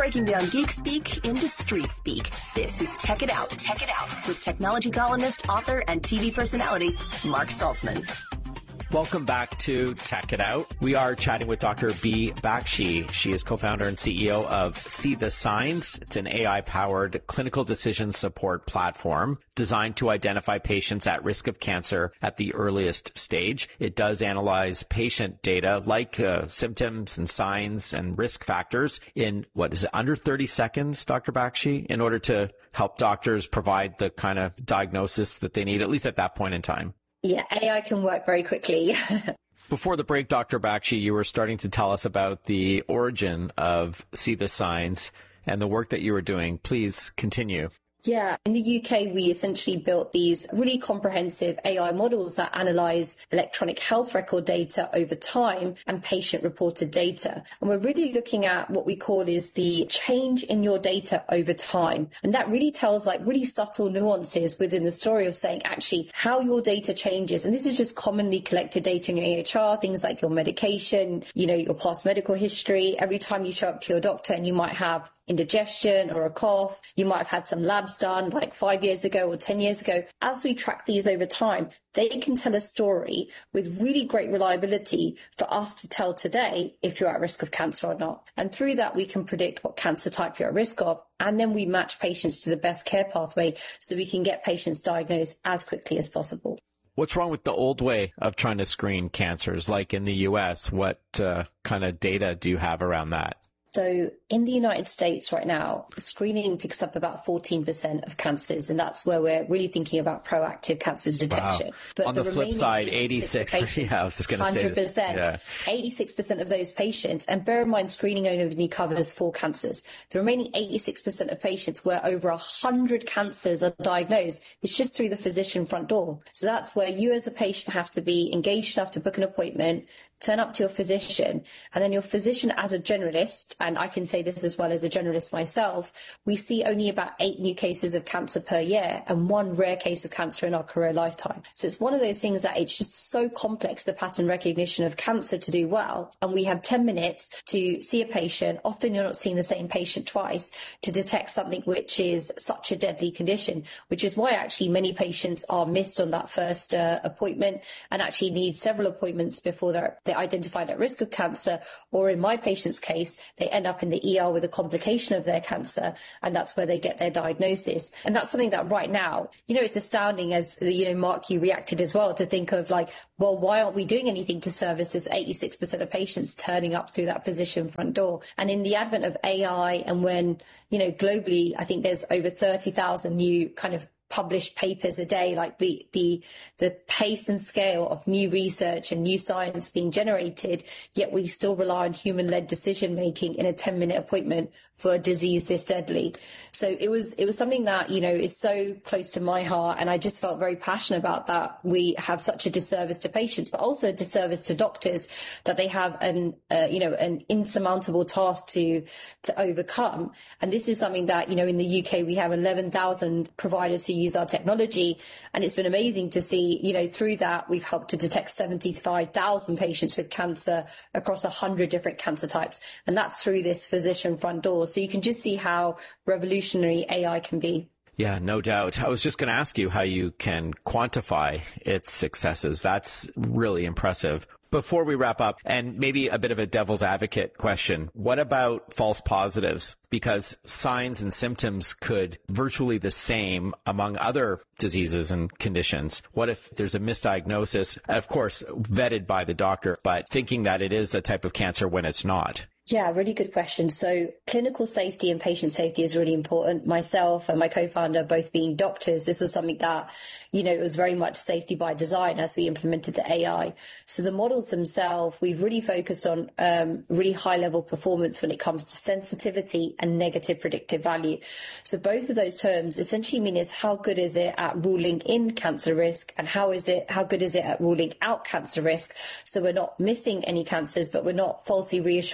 Breaking down geek speak into street speak. This is Tech It Out. Tech It Out with technology columnist, author, and TV personality Mark Saltzman. Welcome back to Tech It Out. We are chatting with Dr. Bee Bakshi. She is co-founder and CEO of See the Signs. It's an AI-powered clinical decision support platform designed to identify patients at risk of cancer at the earliest stage. It does analyze patient data like symptoms and signs and risk factors in, under 30 seconds, Dr. Bakshi, in order to help doctors provide the kind of diagnosis that they need, at least at that point in time. Yeah, AI can work very quickly. Before the break, Dr. Bakshi, you were starting to tell us about the origin of See the Signs and the work that you were doing. Please continue. Yeah, in the UK, we essentially built these really comprehensive AI models that analyze electronic health record data over time and patient-reported data. And we're really looking at what we call is the change in your data over time. And that really tells like really subtle nuances within the story of saying actually how your data changes. And this is just commonly collected data in your EHR, things like your medication, your past medical history. Every time you show up to your doctor and you might have indigestion or a cough, you might have had some labs done like 5 years ago or 10 years ago. As we track these over time, they can tell a story with really great reliability for us to tell today if you're at risk of cancer or not. And through that, we can predict what cancer type you're at risk of. And then we match patients to the best care pathway so we can get patients diagnosed as quickly as possible. What's wrong with the old way of trying to screen cancers? Like in the US, what kind of data do you have around that? So in the United States right now, screening picks up about 14% of cancers, and that's where we're really thinking about proactive cancer detection. Wow. But on the flip side, 86, I was just going to say this. 100%. Yeah. 86% of those patients, and bear in mind, screening only covers 4 cancers. The remaining 86% of patients where over 100 cancers are diagnosed, it's just through the physician front door. So that's where you as a patient have to be engaged enough to book an appointment, turn up to your physician, and then your physician as a generalist, and I can say this as well as a generalist myself, we see only about 8 new cases of cancer per year and 1 rare case of cancer in our career lifetime. So it's one of those things that it's just so complex, the pattern recognition of cancer to do well. And we have 10 minutes to see a patient. Often you're not seeing the same patient twice to detect something which is such a deadly condition, which is why actually many patients are missed on that first appointment and actually need several appointments before they're identified at risk of cancer, or in my patient's case, they end up in the ER with a complication of their cancer, and that's where they get their diagnosis. And that's something that right now, it's astounding as, Mark, you reacted as well to think of like, well, why aren't we doing anything to service this 86% of patients turning up through that physician front door? And in the advent of AI and when, globally, I think there's over 30,000 new kind of published papers a day, like the pace and scale of new research and new science being generated, yet we still rely on human-led decision-making in a 10-minute appointment for a disease this deadly. So it was something that, is so close to my heart. And I just felt very passionate about that. We have such a disservice to patients, but also a disservice to doctors that they have an insurmountable task to overcome. And this is something that, in the UK, we have 11,000 providers who use our technology. And it's been amazing to see, through that, we've helped to detect 75,000 patients with cancer across 100 different cancer types. And that's through this physician front door. So you can just see how revolutionary AI can be. Yeah, no doubt. I was just going to ask you how you can quantify its successes. That's really impressive. Before we wrap up, and maybe a bit of a devil's advocate question, what about false positives? Because signs and symptoms could virtually the same among other diseases and conditions. What if there's a misdiagnosis, of course, vetted by the doctor, but thinking that it is a type of cancer when it's not? Yeah, really good question. So clinical safety and patient safety is really important. Myself and my co-founder both being doctors, this was something that, it was very much safety by design as we implemented the AI. So the models themselves, we've really focused on really high level performance when it comes to sensitivity and negative predictive value. So both of those terms essentially mean is how good is it at ruling in cancer risk and how good is it at ruling out cancer risk. So we're not missing any cancers, but we're not falsely reassuring patients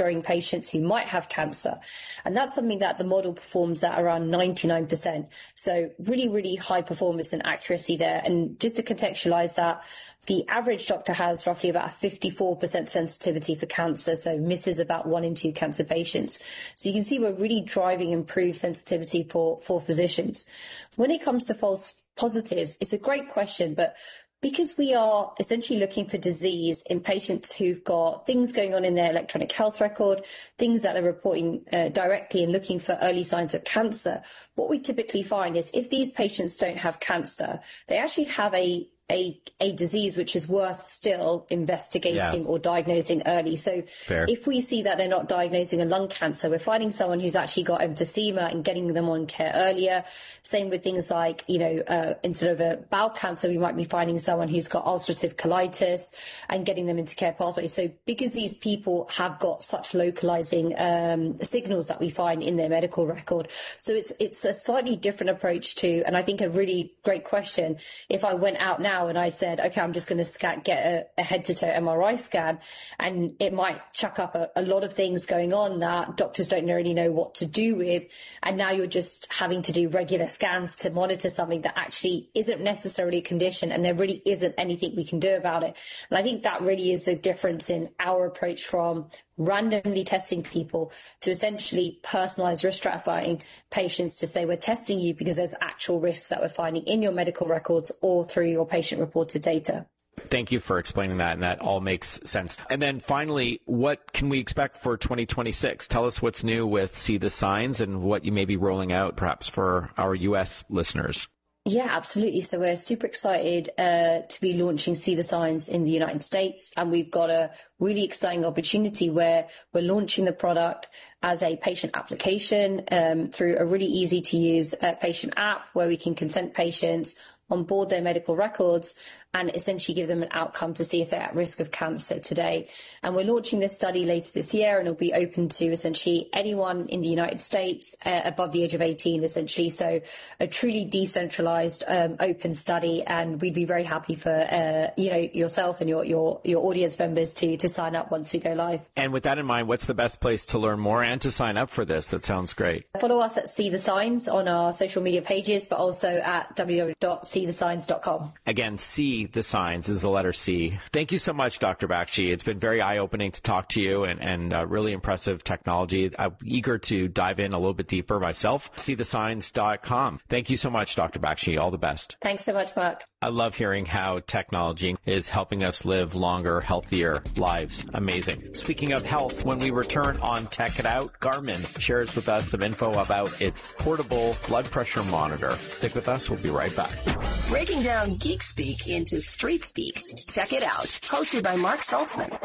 patients who might have cancer. And that's something that the model performs at around 99%. So really, really high performance and accuracy there. And just to contextualize that, the average doctor has roughly about a 54% sensitivity for cancer, so misses about 1 in 2 cancer patients. So you can see we're really driving improved sensitivity for physicians. When it comes to false positives, it's a great question, but because we are essentially looking for disease in patients who've got things going on in their electronic health record, things that are reporting directly and looking for early signs of cancer, what we typically find is if these patients don't have cancer, they actually have a disease which is worth still investigating or diagnosing early. So if we see that they're not diagnosing a lung cancer, we're finding someone who's actually got emphysema and getting them on care earlier. Same with things like, instead of a bowel cancer, we might be finding someone who's got ulcerative colitis and getting them into care pathways. So because these people have got such localizing signals that we find in their medical record. So it's a slightly different approach to, and I think a really great question. If I went out now and I said, okay, I'm just going to get a head-to-toe MRI scan, and it might chuck up a lot of things going on that doctors don't really know what to do with, and now you're just having to do regular scans to monitor something that actually isn't necessarily a condition, and there really isn't anything we can do about it. And I think that really is the difference in our approach from randomly testing people to essentially personalized risk stratifying patients to say we're testing you because there's actual risks that we're finding in your medical records or through your patient reported data. Thank you for explaining that, and that all makes sense. And then finally, what can we expect for 2026? Tell us what's new with See the Signs and what you may be rolling out perhaps for our U.S. listeners. Yeah, absolutely. So we're super excited to be launching See the Signs in the United States. And we've got a really exciting opportunity where we're launching the product as a patient application through a really easy to use patient app where we can consent patients, onboard their medical records, and essentially give them an outcome to see if they're at risk of cancer today. And we're launching this study later this year, and it'll be open to essentially anyone in the United States above the age of 18, essentially. So a truly decentralized, open study, and we'd be very happy for yourself and your audience members to sign up once we go live. And with that in mind, what's the best place to learn more and to sign up for this? That sounds great. Follow us at See the Signs on our social media pages, but also at www.seethesigns.com. Again, See the Signs is the letter C. Thank you so much, Dr. Bakshi. It's been very eye-opening to talk to you and really impressive technology. I'm eager to dive in a little bit deeper myself. SeeTheSigns.com. Thank you so much, Dr. Bakshi. All the best. Thanks so much, Mark. I love hearing how technology is helping us live longer, healthier lives. Amazing. Speaking of health, when we return on Tech It Out, Garmin shares with us some info about its portable blood pressure monitor. Stick with us. We'll be right back. Breaking down geek speak into street speak. Check It Out. Hosted by Mark Saltzman.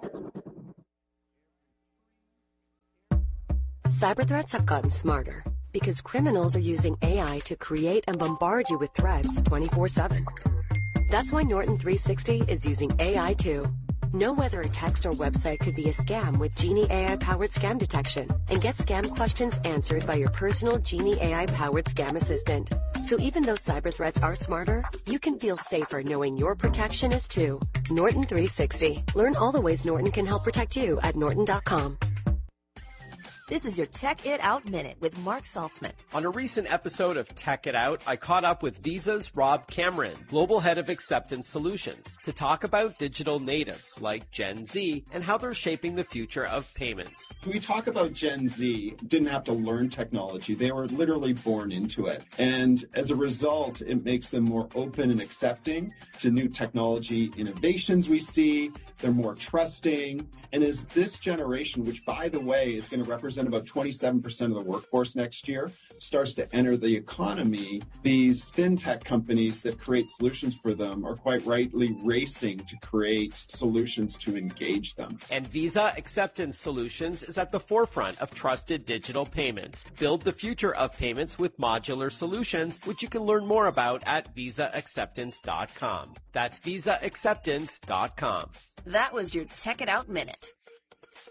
Cyber threats have gotten smarter because criminals are using AI to create and bombard you with threats 24/7. That's why Norton 360 is using AI too. Know whether a text or website could be a scam with Genie AI-powered scam detection, and get scam questions answered by your personal Genie AI-powered scam assistant. So even though cyber threats are smarter, you can feel safer knowing your protection is too. Norton 360. Learn all the ways Norton can help protect you at norton.com. This is your Tech It Out Minute with Mark Saltzman. On a recent episode of Tech It Out, I caught up with Visa's Rob Cameron, Global Head of Acceptance Solutions, to talk about digital natives like Gen Z and how they're shaping the future of payments. When we talk about Gen Z, didn't have to learn technology. They were literally born into it. And as a result, it makes them more open and accepting to new technology innovations we see. They're more trusting. And as this generation, which, by the way, is going to represent about 27% of the workforce next year, starts to enter the economy, these fintech companies that create solutions for them are quite rightly racing to create solutions to engage them. And Visa Acceptance Solutions is at the forefront of trusted digital payments. Build the future of payments with modular solutions, which you can learn more about at visaacceptance.com. That's visaacceptance.com. That was your Tech It Out Minute.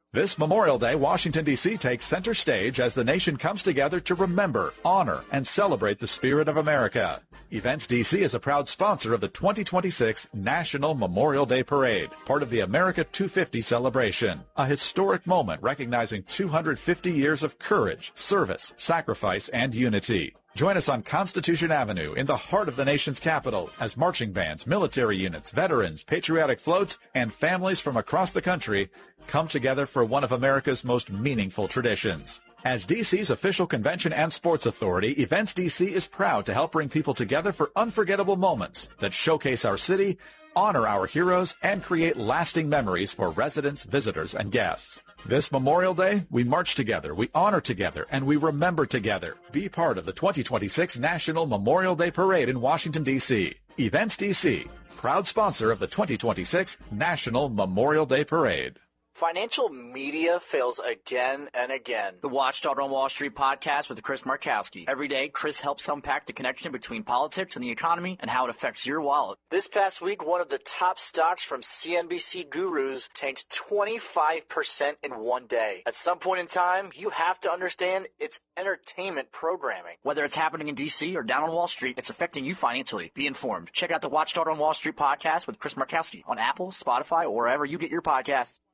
This Memorial Day, Washington, D.C. takes center stage as the nation comes together to remember, honor, and celebrate the spirit of America. Events D.C. is a proud sponsor of the 2026 National Memorial Day Parade, part of the America 250 celebration, a historic moment recognizing 250 years of courage, service, sacrifice, and unity. Join us on Constitution Avenue in the heart of the nation's capital as marching bands, military units, veterans, patriotic floats, and families from across the country come together for one of America's most meaningful traditions. As D.C.'s official convention and sports authority, Events D.C. is proud to help bring people together for unforgettable moments that showcase our city, honor our heroes, and create lasting memories for residents, visitors, and guests. This Memorial Day, we march together, we honor together, and we remember together. Be part of the 2026 National Memorial Day Parade in Washington, D.C. Events D.C., proud sponsor of the 2026 National Memorial Day Parade. Financial media fails again and again. The Watchdog on Wall Street podcast with Chris Markowski. Every day, Chris helps unpack the connection between politics and the economy and how it affects your wallet. This past week, one of the top stocks from CNBC gurus tanked 25% in one day. At some point in time, you have to understand it's entertainment programming. Whether it's happening in D.C. or down on Wall Street, it's affecting you financially. Be informed. Check out the Watchdog on Wall Street podcast with Chris Markowski on Apple, Spotify, or wherever you get your podcasts.